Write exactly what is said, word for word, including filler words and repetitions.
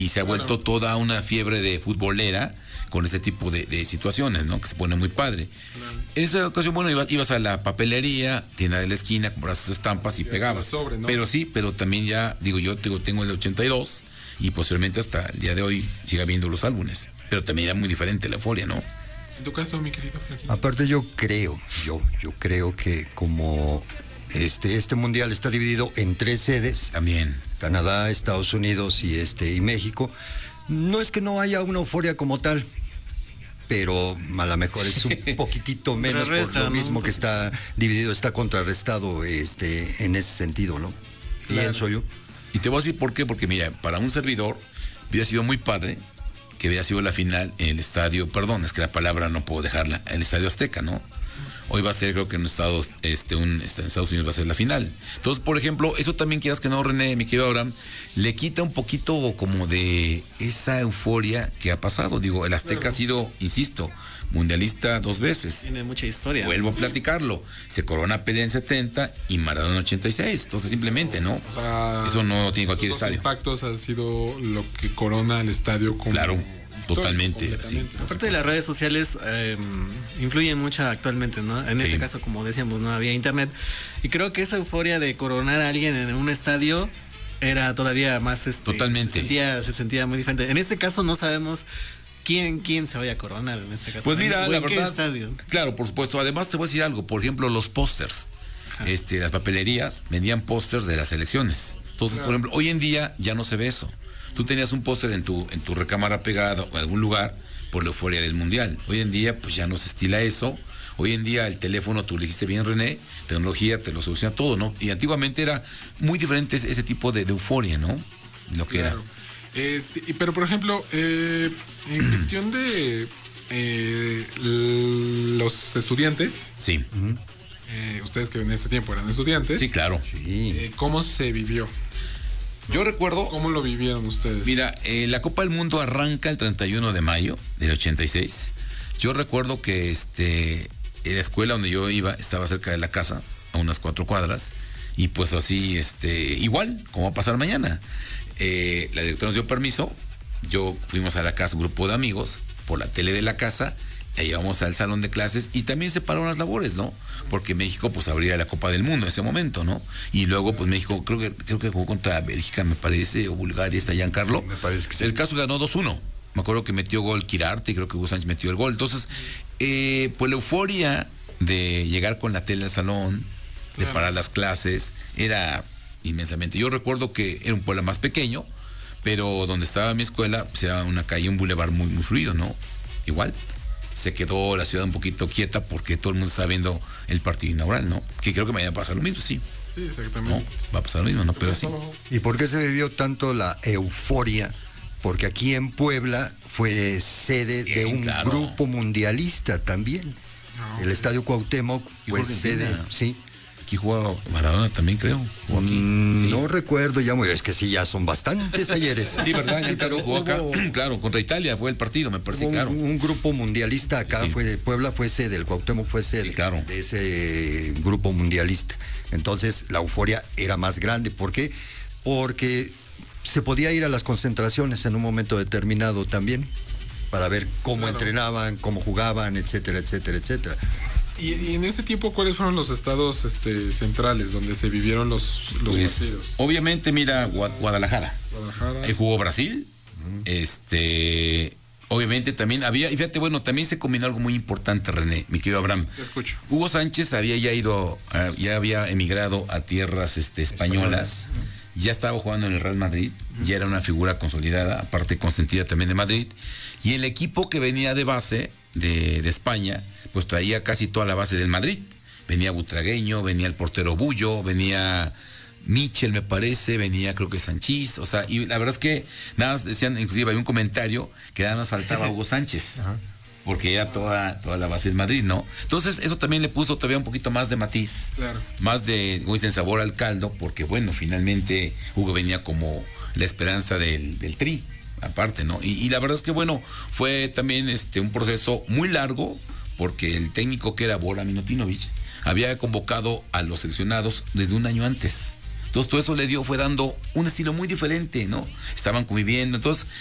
y se ha Claro. vuelto toda una fiebre de futbolera con ese tipo de, de situaciones, ¿no? Que se pone muy padre. Claro. En esa ocasión, bueno, ibas, ibas a la papelería, tienda de la esquina, comprabas sus estampas y Y pegabas. sobre, ¿no? Pero sí, pero también ya, digo, yo tengo, tengo el de ochenta y dos y posiblemente hasta el día de hoy siga viendo los álbumes. Pero también era muy diferente la euforia, ¿no? En tu caso, mi querido Franklin. Aparte yo creo, yo, yo creo que como este, este mundial está dividido en tres sedes, También. Canadá, Estados Unidos y este y México, no es que no haya una euforia como tal, pero a lo mejor es un poquitito menos por Contrarresta, lo ¿no? mismo que está dividido, está contrarrestado este en ese sentido, ¿no? Claro. Pienso yo. Y te voy a decir por qué, porque mira, para un servidor hubiera sido muy padre que hubiera sido la final en el estadio, perdón, es que la palabra no puedo dejarla, el Estadio Azteca, ¿no? Hoy va a ser, creo que en Estados, este, un, este, en Estados Unidos va a ser la final. Entonces, por ejemplo, eso también quieras que no, René, mi querido Abraham, le quita un poquito como de esa euforia que ha pasado. Digo, el Azteca ha sido, insisto, mundialista dos veces. Tiene mucha historia. Vuelvo a platicarlo. Se corona Pelé en setenta y Maradona en ochenta y seis. Entonces, simplemente, ¿no? O sea, Eso no tiene cualquier los dos estadio. impactos ha sido lo que corona al estadio como Claro, histórico, totalmente, completamente. sí. Aparte de las redes sociales, eh, influyen mucho actualmente, ¿no? En Sí. ese caso, como decíamos, no había internet. Y creo que esa euforia de coronar a alguien en un estadio era todavía más... Este, Totalmente. Se sentía, se sentía muy diferente. En este caso no sabemos quién, quién se vaya a coronar en este caso. Pues mira, ¿O la en qué verdad, estadio? claro, por supuesto. Además te voy a decir algo, por ejemplo, los pósters, este, las papelerías vendían pósters de las elecciones. Entonces, Claro. por ejemplo, hoy en día ya no se ve eso. Tú tenías un póster en tu, en tu recámara pegado o en algún lugar por la euforia del mundial. Hoy en día, pues ya no se estila eso. Hoy en día el teléfono, tú le dijiste bien, René, tecnología te lo soluciona todo, ¿no? Y antiguamente era muy diferente ese, ese tipo de, de euforia, ¿no? Lo que Claro. Este, y- pero por ejemplo, eh, en cuestión de eh, l- los estudiantes, era. Sí, eh, ustedes que en este tiempo eran estudiantes, sí, claro. Sí. eh, ¿cómo se vivió? Yo recuerdo, ¿Cómo lo vivieron ustedes? mira, eh, la Copa del Mundo arranca el treinta y uno de mayo del ochenta y seis. Yo recuerdo que este, en la escuela donde yo iba estaba cerca de la casa, a unas cuatro cuadras, y pues así, este, igual, como va a pasar mañana. Eh, la directora nos dio permiso, yo fuimos a la casa, un grupo de amigos, por la tele de la casa, la llevamos al salón de clases y también se pararon las labores, ¿no? Porque México pues abría la Copa del Mundo en ese momento, ¿no? Y luego pues México creo que creo que jugó contra Bélgica, me parece, o Bulgaria, está Giancarlo. Me parece que sí. El caso ganó dos uno. Me acuerdo que metió gol Quirarte y creo que Hugo Sánchez metió el gol. Entonces, eh, pues la euforia de llegar con la tele al salón, de Claro. parar las clases, era inmensamente. Yo recuerdo que era un pueblo más pequeño, pero donde estaba mi escuela, pues era una calle, un bulevar muy, muy fluido, ¿no? Igual. Se quedó la ciudad un poquito quieta porque todo el mundo está viendo el partido inaugural, ¿no? Que creo que mañana pasa lo mismo, sí. Sí, ¿No? exactamente. Va a pasar lo mismo, ¿no? Pero sí. ¿Y por qué se vivió tanto la euforia? Porque aquí en Puebla fue sede Bien, de un claro. grupo mundialista también. Ah, El ok. Estadio Cuauhtémoc Y fue Argentina. sede, sí. Aquí jugó Maradona también, creo. Jugó aquí. Mm, Sí. No recuerdo ya muy, es que sí, ya son bastantes ayeres. Sí, ¿verdad? Sí, pero Giancarlo jugó acá. hubo- Claro, contra Italia fue el partido, me parece, Hubo claro. un, un grupo mundialista acá, Sí. fue de Puebla, fue sede, el Cuauhtémoc fue sede Sí, claro. de ese grupo mundialista. Entonces la euforia era más grande. ¿Por qué? Porque se podía ir a las concentraciones en un momento determinado también, para ver cómo Claro. entrenaban, cómo jugaban, etcétera, etcétera, etcétera. Y, y en ese tiempo, ¿cuáles fueron los estados este, centrales donde se vivieron los, los Pues, partidos? obviamente, mira, Gua- Guadalajara. Guadalajara. Ahí jugó Brasil. Este. Obviamente también había, y fíjate, bueno, también se combinó algo muy importante, René, mi querido Abraham. Te escucho. Hugo Sánchez había ya ido, eh, ya había emigrado a tierras este, españolas, ya estaba jugando en el Real Madrid, ya era una figura consolidada, aparte consentida también de Madrid, y el equipo que venía de base de, de España, pues traía casi toda la base del Madrid. Venía Butragueño, venía el portero Bullo, venía Michel, me parece, venía creo que Sanchís, o sea, y la verdad es que nada más decían, inclusive había un comentario que nada más faltaba Hugo Sánchez. Porque era toda, toda la base del Madrid, ¿no? Entonces, eso también le puso todavía un poquito más de matiz. Claro. Más de, como dicen, sabor al caldo, porque bueno, finalmente Hugo venía como la esperanza del, del Tri, aparte, ¿no? Y, y la verdad es que bueno, fue también este un proceso muy largo, porque el técnico que era Bora Milutinovic había convocado a los seleccionados desde un año antes. Entonces todo eso le dio, fue dando un estilo muy diferente, ¿no? Estaban conviviendo, entonces